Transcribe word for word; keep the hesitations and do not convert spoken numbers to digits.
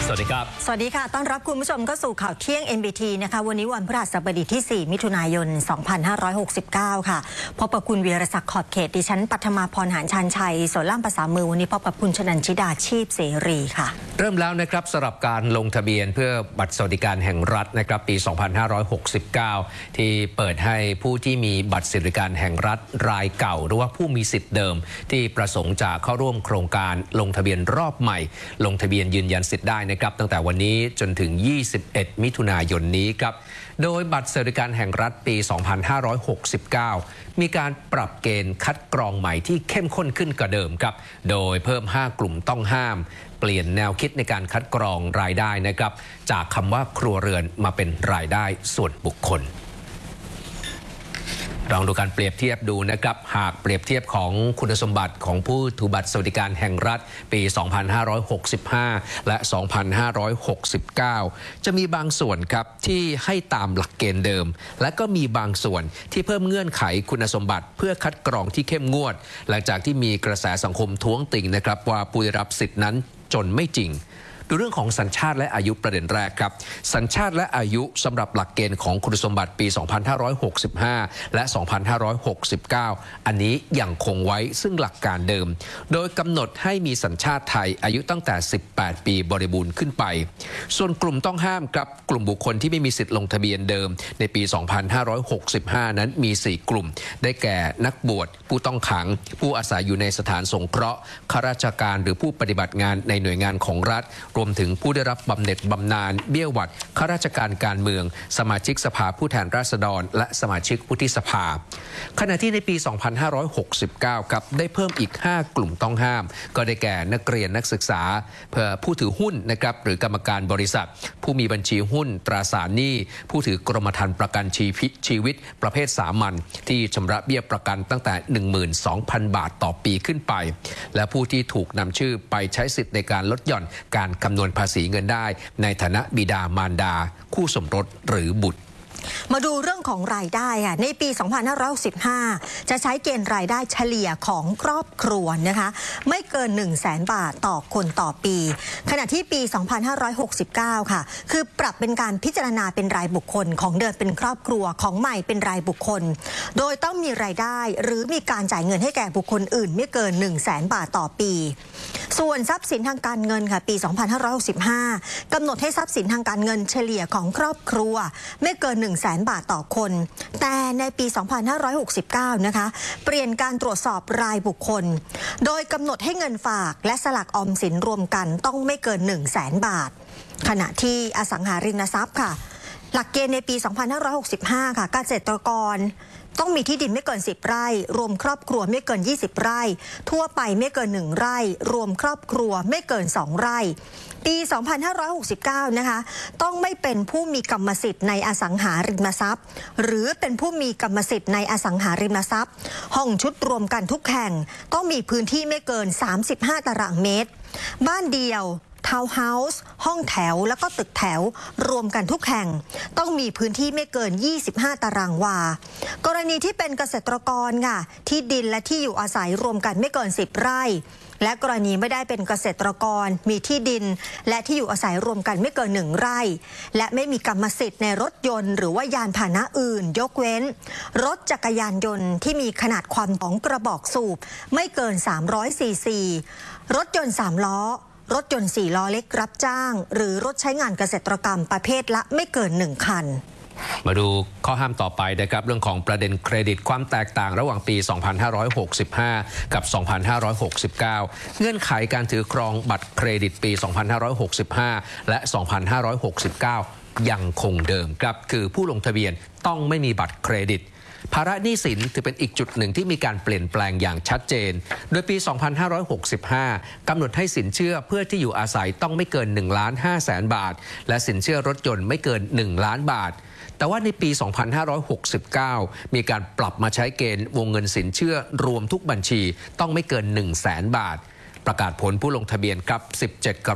สวัสดีครับสวัสดีค่ะต้อนรับคุณผู้ชมเข้าสู่ข่าวเที่ยง เอ็น บี ที นะคะวันนี้วันพฤหัสบดีที่สี่มิถุนายนสองพันห้าร้อยหกสิบเก้าค่ะพบกับคุณวีรศักดิ์ขอบเขตดิฉันปัทมาพรหานชันชัยส่วนล่ามภาษามือวันนี้พบกับคุณชนันชิดาชีพเสรีค่ะเริ่มแล้วนะครับสำหรับการลงทะเบียนเพื่อบัตรสวัสดิการแห่งรัฐนะครับปีสองพันห้าร้อยหกสิบเก้าที่เปิดให้ผู้ที่มีบัตรสวัสดิการแห่งรัฐรายเก่าหรือว่าผู้มีสิทธิ์เดิมที่ประสงค์จะเข้าร่วมโครงการลงทะเบียนรอบใหม่ลงทะเบียนยืนยันสิทธิ์ได้นะครับตั้งแต่วันนี้จนถึงยี่สิบเอ็ดมิถุนายนนี้ครับโดยบัตรสวัสดิการแห่งรัฐปีสองพันห้าร้อยหกสิบเก้ามีการปรับเกณฑ์คัดกรองใหม่ที่เข้มข้นขึ้นกว่าเดิมครับโดยเพิ่มห้ากลุ่มต้องห้ามเปลี่ยนแนวคิดในการคัดกรองรายได้นะครับจากคำว่าครัวเรือนมาเป็นรายได้ส่วนบุคคลลองดูการเปรียบเทียบดูนะครับหากเปรียบเทียบของคุณสมบัติของผู้ถือบัตรสวัสดิการแห่งรัฐปีสองพันห้าร้อยหกสิบห้าและสองพันห้าร้อยหกสิบเก้าจะมีบางส่วนครับที่ให้ตามหลักเกณฑ์เดิมและก็มีบางส่วนที่เพิ่มเงื่อนไขคุณสมบัติเพื่อคัดกรองที่เข้มงวดหลังจากที่มีกระแสสังคมท้วงติ่งนะครับว่าผู้ได้รับสิทธินั้นจนไม่จริงดูเรื่องของสัญชาติและอายุประเด็นแรกครับสัญชาติและอายุสำหรับหลักเกณฑ์ของคุณสมบัติปีสองพันห้าร้อยหกสิบห้าและสองพันห้าร้อยหกสิบเก้าอันนี้ยังคงไว้ซึ่งหลักการเดิมโดยกำหนดให้มีสัญชาติไทยอายุตั้งแต่สิบแปดปีบริบูรณ์ขึ้นไปส่วนกลุ่มต้องห้ามครับกลุ่มบุคคลที่ไม่มีสิทธิ์ลงทะเบียนเดิมในปีสองพันห้าร้อยหกสิบห้านั้นมีสี่กลุ่มได้แก่นักบวชผู้ต้องขังผู้อาศัยอยู่ในสถานสงเคราะห์ข้าราชการหรือผู้ปฏิบัติงานในหน่วยงานของรัฐรวมถึงผู้ได้รับบำเหน็จบำนาญเบี้ยหวัดข้าราชการการเมืองสมาชิกสภาผู้แทนราษฎรและสมาชิกวุฒิสภาขณะที่ในปีสองพันห้าร้อยหกสิบเก้าครับได้เพิ่มอีกห้ากลุ่มต้องห้ามก็ได้แก่นักเรียนนักศึกษาเพื่อผู้ถือหุ้นนะครับหรือกรรมการบริษัทผู้มีบัญชีหุ้นตราสารหนี้ผู้ถือกรมธรรม์ประกันชีวิตชีวิตประเภทสามัญที่ชำระเบี้ยประกันตั้งแต่ หนึ่งหมื่นสองพัน บาทต่อปีขึ้นไปและผู้ที่ถูกนำชื่อไปใช้สิทธิ์ในการลดหย่อนการคำนวณภาษีเงินได้ในฐานะบิดามารดาคู่สมรสหรือบุตรมาดูเรื่องของรายได้ค่ะในปีสองพันห้าร้อยหกสิบห้าจะใช้เกณฑ์รายได้เฉลี่ยของครอบครัวนะคะไม่เกิน หนึ่งแสน บาทต่อคนต่อปีขณะที่ปีสองพันห้าร้อยหกสิบเก้าค่ะคือปรับเป็นการพิจารณาเป็นรายบุคคลของเดิมเป็นครอบครัวของใหม่เป็นรายบุคคลโดยต้องมีรายได้หรือมีการจ่ายเงินให้แก่บุคคลอื่นไม่เกิน หนึ่งแสน บาทต่อปีส่วนทรัพย์สินทางการเงินค่ะปีสองพันห้าร้อยหกสิบห้ากำหนดให้ทรัพย์สินทางการเงินเฉลี่ยของครอบครัวไม่เกิน หนึ่งแสน บาทต่อคนแต่ในปีสองพันห้าร้อยหกสิบเก้านะคะเปลี่ยนการตรวจสอบรายบุคคลโดยกำหนดให้เงินฝากและสลากออมสินรวมกันต้องไม่เกิน หนึ่งแสน บาทขณะที่อสังหาริมทรัพย์ค่ะหลักเกณฑ์ในปีสองพันห้าร้อยหกสิบห้าค่ะเกษตรกรต้องมีที่ดินไม่เกินสิบไร่รวมครอบครัวไม่เกินยี่สิบไร่ทั่วไปไม่เกินหนึ่งไร่รวมครอบครัวไม่เกินสองไร่ปีสองพันห้าร้อยหกสิบเก้านะคะต้องไม่เป็นผู้มีกรรมสิทธิ์ในอสังหาริมทรัพย์หรือเป็นผู้มีกรรมสิทธิ์ในอสังหาริมทรัพย์ห้องชุดรวมกันทุกแห่งต้องมีพื้นที่ไม่เกินสามสิบห้าตารางเมตรบ้านเดียวทาวน์เฮาส์ห้องแถวแล้วก็ตึกแถวรวมกันทุกแห่งต้องมีพื้นที่ไม่เกินยี่สิบห้าตารางวากรณีที่เป็นเกษตรกรค่ะที่ดินและที่อยู่อาศัยรวมกันไม่เกินสิบไร่และกรณีไม่ได้เป็นเกษตรกรมีที่ดินและที่อยู่อาศัยรวมกันไม่เกินหนึ่งไร่และไม่มีกรรมสิทธิ์ในรถยนต์หรือว่ายานพาหนะอื่นยกเว้นรถจักรยานยนต์ที่มีขนาดความของกระบอกสูบไม่เกินสามร้อยซีซีรถยนต์สามล้อรถยนต์สี่ล้อเล็กรับจ้างหรือรถใช้งานเกษตรกรรมประเภทละไม่เกินหนึ่งคันมาดูข้อห้ามต่อไปนะครับเรื่องของประเด็นเครดิตความแตกต่างระหว่างปีสองพันห้าร้อยหกสิบห้ากับสองพันห้าร้อยหกสิบเก้าเงื่อนไขการถือครองบัตรเครดิตปีสองพันห้าร้อยหกสิบห้าและสองพันห้าร้อยหกสิบเก้ายังคงเดิมครับคือผู้ลงทะเบียนต้องไม่มีบัตรเครดิตภาระหนี้สินถือเป็นอีกจุดหนึ่งที่มีการเปลี่ยนแปลงอย่างชัดเจนโดยปีสองพันห้าร้อยหกสิบห้ากำหนดให้สินเชื่อเพื่อที่อยู่อาศัยต้องไม่เกินหนึ่งล้านห้าแสนบาทและสินเชื่อรถยนต์ไม่เกินหนึ่งล้านบาทแต่ว่าในปีสองพันห้าร้อยหกสิบเก้ามีการปรับมาใช้เกณฑ์วงเงินสินเชื่อรวมทุกบัญชีต้องไม่เกินหนึ่งแสนบาทประกาศผลผู้ลงทะเบียนครับสิบเจ็ดก